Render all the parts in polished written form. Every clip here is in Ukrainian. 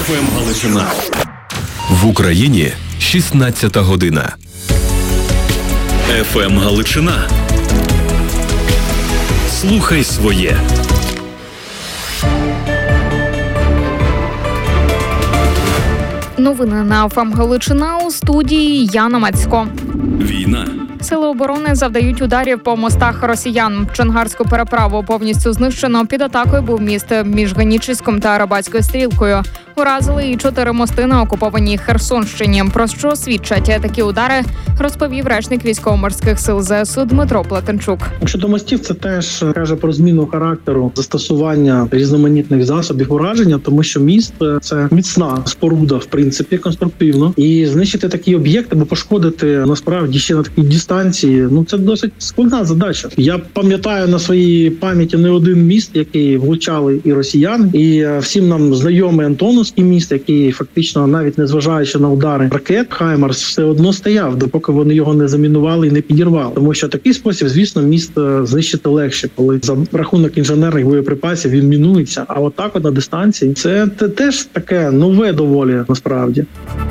ФМ Галичина. В Україні 16 година. ФМ Галичина. Слухай своє. Новини на ФМ Галичина, у студії Яна Мацько. Війна. Сили оборони завдають ударів по мостах росіян. Чонгарську переправу повністю знищено. Під атакою був міст між Генічеськом та Арабатською стрілкою. Уразили і 4 мости на окупованій Херсонщині. Про що свідчать такі удари, розповів речник військово-морських сил ЗСУ Дмитро Платенчук. Щодо мостів, це теж каже про зміну характеру застосування різноманітних засобів ураження, тому що міст – це міцна споруда, в принципі, конструктивно. І знищити такі об'єкти або пошкодити, насправді, ще на такій дистанції, це досить складна задача. Я пам'ятаю на своїй пам'яті не один міст, який влучали і росіяни, і всім нам знайомий Антоновський міст, який фактично, навіть незважаючи на удари ракет, Хаймарс все одно стояв, допоки вони його не замінували і не підірвали. Тому що такий спосіб, звісно, міст знищити легше, коли за рахунок інженерних боєприпасів він мінується. А отак на дистанції це теж таке нове доволі насправді.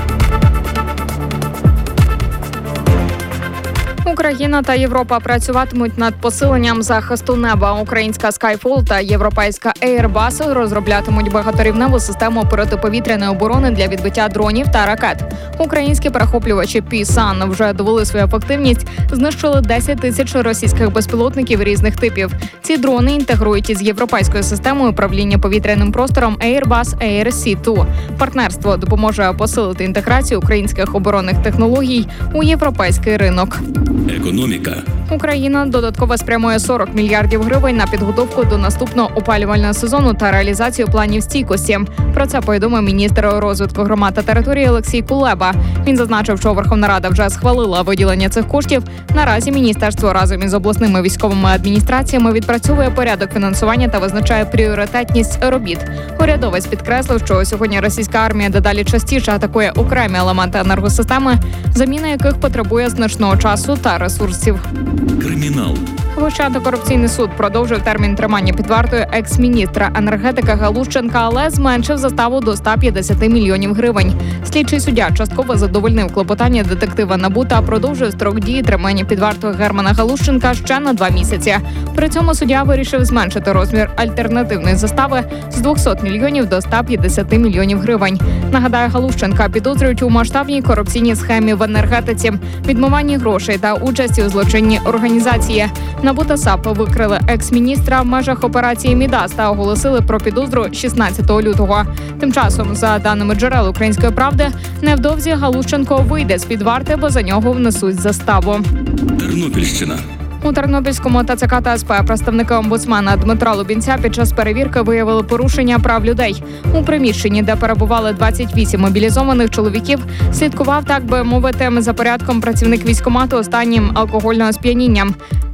Україна та Європа працюватимуть над посиленням захисту неба. Українська Skyfall та європейська Airbus розроблятимуть багаторівневу систему протиповітряної оборони для відбиття дронів та ракет. Українські перехоплювачі P-SAN вже довели свою ефективність, знищили 10 тисяч російських безпілотників різних типів. Ці дрони інтегрують із європейською системою управління повітряним простором Airbus AirC2. Партнерство допоможе посилити інтеграцію українських оборонних технологій у європейський ринок. Економіка. Україна додатково спрямує 40 мільярдів гривень на підготовку до наступного опалювального сезону та реалізацію планів стійкості. Про це повідомив міністр розвитку громад та території Олексій Кулеба. Він зазначив, що Верховна Рада вже схвалила виділення цих коштів. Наразі міністерство разом із обласними військовими адміністраціями відпрацьовує порядок фінансування та визначає пріоритетність робіт. Урядовець підкреслив, що сьогодні російська армія дедалі частіше атакує окремі елементи енергосистеми, заміна яких потребує значного часу та ресурсів. Кримінал. Вищий антикорупційний суд продовжив термін тримання під вартою екс-міністра енергетика Галущенка, але зменшив заставу до 150 мільйонів гривень. Слідчий суддя частково задовольнив клопотання детектива НАБУ та продовжує строк дії тримання під вартою Германа Галущенка ще на 2 місяці. При цьому суддя вирішив зменшити розмір альтернативної застави з 200 мільйонів до 150 мільйонів гривень. Нагадаю, Галущенка підозрюють у масштабній корупційній схемі в енергетиці, відмиванні грошей та участі у злочинній організації. НАБУ та САП викрили екс-міністра в межах операції «Мідас» та оголосили про підозру 16 лютого. Тим часом, за даними джерел «Української правди», невдовзі Галущенко вийде з-під варти, бо за нього внесуть заставу. Тернопільщина. У Тернопільському ТЦК та СП представники омбудсмена Дмитра Лубінця під час перевірки виявили порушення прав людей. У приміщенні, де перебували 28 мобілізованих чоловіків, слідкував, так би мовити, за порядком працівник військкомату останнім алкогольного сп'яніння.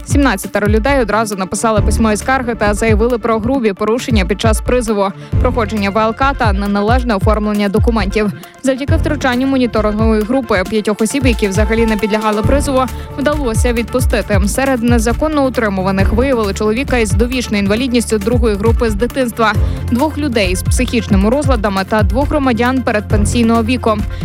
17 людей одразу написали письмові скарги та заявили про грубі порушення під час призову, проходження ВЛК та неналежне оформлення документів. Завдяки втручанню моніторингової групи 5 осіб, які взагалі не підлягали призову, вдалося відпустити. Серед незаконно утримуваних виявили чоловіка із довічною інвалідністю 2-ї групи з дитинства, 2 людей з психічними розладами та 2 громадян передпенсійного віку.